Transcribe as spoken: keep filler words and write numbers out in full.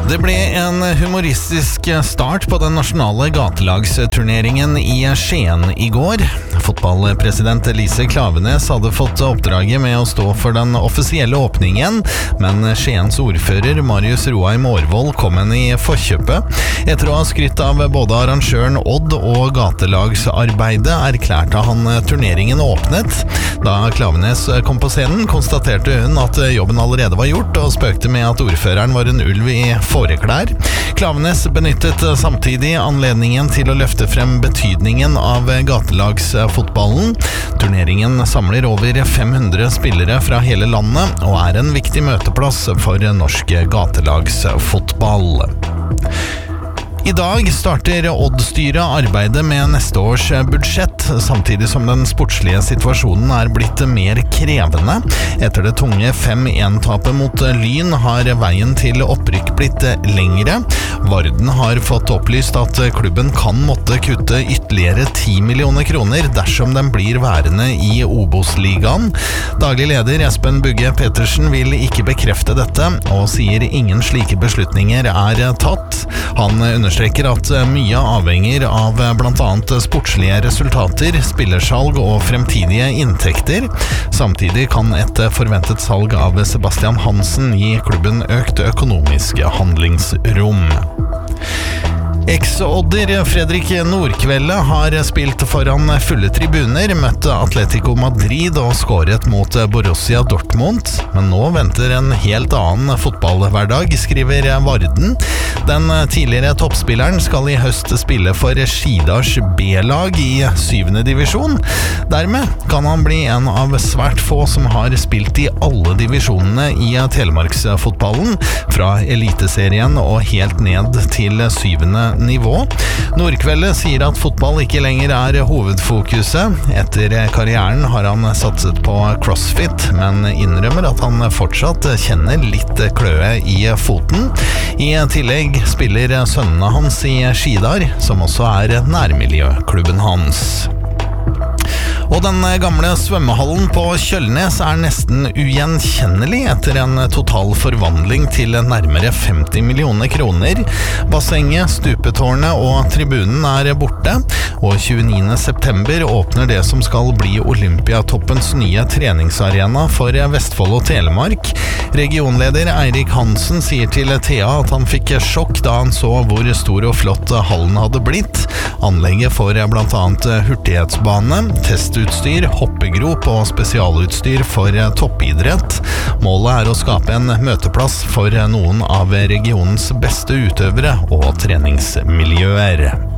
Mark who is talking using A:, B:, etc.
A: Det ble en humoristisk start på den nasjonale gatelagsturneringen i Skien i går. Fotballpresident Elise Klaveness hadde fått oppdraget med å stå for den offisielle åpningen, men Skiens ordfører Marius Roheim Aarvold kom henne i forkjøpet. Etter å ha skrytt av både arrangøren Odd og gatelagsarbeidet, erklærte han turneringen åpnet. Da Klaveness kom på scenen, konstaterte hun at jobben allerede var gjort, og spøkte med at ordføreren var en ulv i fåreklær. Klaveness benyttet samtidig anledningen til å løfte frem betydningen av gatelagsfotballen. Turneringen samler over fem hundre spillere fra hele landet, og er en viktig møteplass for norsk gatelagsfotball. I dag starter Odd-styret arbeidet med neste års budsjett, samtidig som den sportslige situasjonen er blitt mer krevende. Etter det tunge fem en-tapet mot Lyn har veien til opprykk blitt lengre. Varden har fått opplyst at klubben kan måtte kutte ytterligere ti millioner kroner dersom den blir værende i Obos-ligaen. Daglig leder Espen Bugge Petersen vil ikke bekrefte dette, og sier ingen slike beslutninger er tatt. Han understreker at mye avhenger av blant annet sportslige resultater, spillersalg og fremtidige inntekter. Samtidig kan et forventet salg av Sebastian Hansen gi klubben økt økonomisk handlingsrom. Eks-odder Fredrik Nordkvelde har spilt foran fulle tribuner, møtte Atletico Madrid og skåret mot Borussia Dortmund. Men nå venter en helt annen fotballhverdag, skriver Varden. Den tidligere toppspilleren skal i høst spille for Skidars B-lag i syvende divisjon. Dermed kan han bli en av svært få som har spilt i alle divisjonene i Telemarksfotballen, fra eliteserien og helt ned til syvende nivå. Nordkvelde sier at fotball ikke lenger er hovedfokuset. Etter karrieren har han satset på crossfit, men innrømmer at han fortsatt kjenner litt kløe i foten. I tillegg spiller sønnene hans i Skidar, som også er nærmiljøklubben hans. Og den gamle svømmehallen på Kjølnes er nesten ugjenkjennelig etter en total forvandling til nærmere femti millioner kroner. Bassenget, stupetårnet og tribunen er borte, og tjueniende september åpner det som skal bli Olympiatoppens nye treningsarena for Vestfold og Telemark. Regionleder Eirik Hansen sier til T A at han fikk sjokk da han så hvor stor og flott hallen hadde blitt. Anlegget får blant annet hurtighetsbane, testutstyr, hoppegrop og spesialutstyr for toppidrett. Målet er å skape en møteplass for noen av regionens beste utøvere og treningsmiljøer.